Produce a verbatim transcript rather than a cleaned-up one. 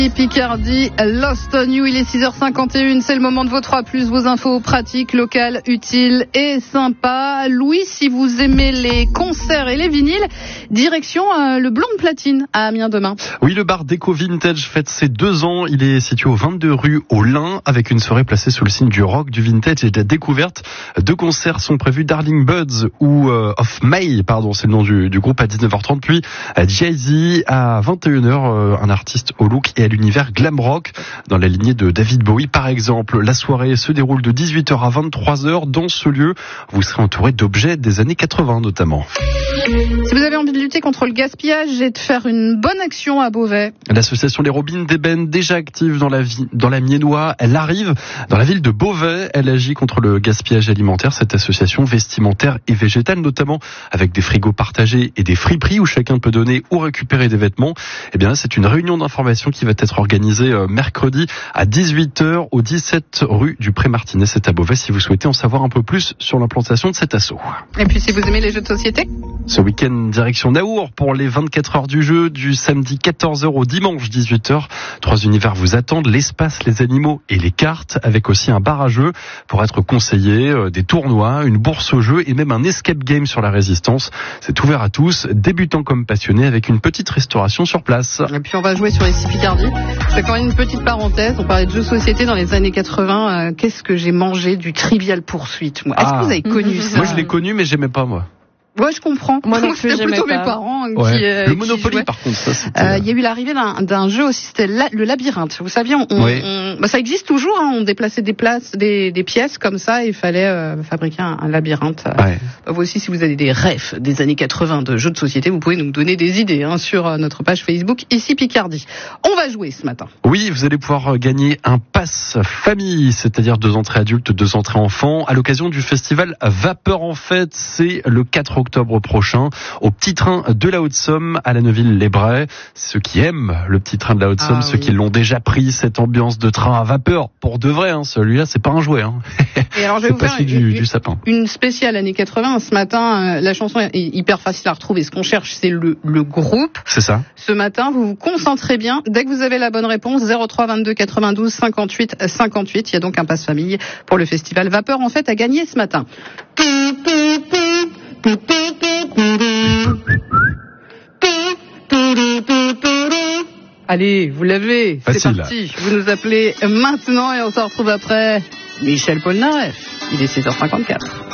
Picardie, Lost on You, il est six heures cinquante et une, c'est le moment de vos trois plus, vos infos pratiques, locales, utiles et sympas. Louis, si vous aimez les concerts et les vinyles, direction euh, le Blonde Platine à Amiens demain. Oui, le bar Déco Vintage fête ses deux ans, il est situé au vingt-deux rue au Lin, avec une soirée placée sous le signe du rock, du vintage et de la découverte. Deux concerts sont prévus, Darling Buds ou euh, of May, pardon, c'est le nom du, du groupe à dix-neuf heures trente, puis euh, Jay-Z à vingt et une heures, euh, un artiste au look et à l'univers glam rock, dans la lignée de David Bowie par exemple. La soirée se déroule de dix-huit heures à vingt-trois heures. Dans ce lieu, vous serez entouré d'objets des années quatre-vingts notamment. Si vous avez envie de lutter contre le gaspillage et de faire une bonne action à Beauvais, l'association Les Robines d'Ébène, déjà active dans la, vie, dans la Miennois, elle arrive dans la ville de Beauvais. Elle agit contre le gaspillage alimentaire, cette association vestimentaire et végétale, notamment avec des frigos partagés et des friperies où chacun peut donner ou récupérer des vêtements. Eh bien, c'est une réunion d'information qui va être organisée mercredi à dix-huit heures au dix-sept rue du Pré-Martinet. C'est à Beauvais si vous souhaitez en savoir un peu plus sur l'implantation de cet asso. Et puis si vous aimez les jeux de société, ce week-end, direction Naour pour les vingt-quatre heures du jeu, du samedi quatorze heures au dimanche dix-huit heures. Trois univers vous attendent, l'espace, les animaux et les cartes, avec aussi un bar à jeux pour être conseillé, des tournois, une bourse au jeu et même un escape game sur la résistance. C'est ouvert à tous, débutants comme passionnés, avec une petite restauration sur place. Et puis on va jouer sur ici Picardie. Je fais quand même une petite parenthèse, on parlait de jeux de société dans les années quatre-vingts. Euh, qu'est-ce que j'ai mangé du Trivial Pursuit, moi. Est-ce ah. que vous avez connu ça? Moi je l'ai connu mais j'aimais pas moi. Ouais, je comprends. Moi non plus, c'était plutôt mes parents qui, ouais. euh, le Monopoly, qui par contre, ça c'était... Il euh, y a eu l'arrivée d'un, d'un jeu aussi, c'était la, le labyrinthe. Vous saviez, on, oui. on, bah, ça existe toujours, hein, on déplaçait des places, des, des pièces comme ça, et il fallait euh, fabriquer un, un labyrinthe. Ouais. Vous aussi, si vous avez des rêves des années quatre-vingts de jeux de société, vous pouvez nous donner des idées hein, sur euh, notre page Facebook, ici Picardie. On va jouer ce matin. Oui, vous allez pouvoir gagner un pass famille, c'est-à-dire deux entrées adultes, deux entrées enfants, à l'occasion du festival Vapeur en Fête. C'est le quatre octobre prochain, au petit train de la Haute-Somme à la Neuville-les-Brais. Ceux qui aiment le petit train de la Haute-Somme, ah, ceux oui. qui l'ont déjà pris, cette ambiance de train à vapeur, pour de vrai, hein, celui-là, c'est pas un jouet. Hein. Et alors, je vais vous faire une, du, une, du sapin. Une spéciale années quatre-vingts. Ce matin, euh, la chanson est hyper facile à retrouver. Ce qu'on cherche, c'est le, le groupe. C'est ça. Ce matin, vous vous concentrez bien. Dès que vous avez la bonne réponse, zéro trois vingt-deux quatre-vingt-douze cinquante-huit cinquante-huit. Il y a donc un pass famille pour le festival Vapeur en Fête à gagner ce matin. Allez, vous l'avez, c'est parti. Vous nous appelez maintenant et on se retrouve après Michel Polnareff. Il est six heures cinquante-quatre.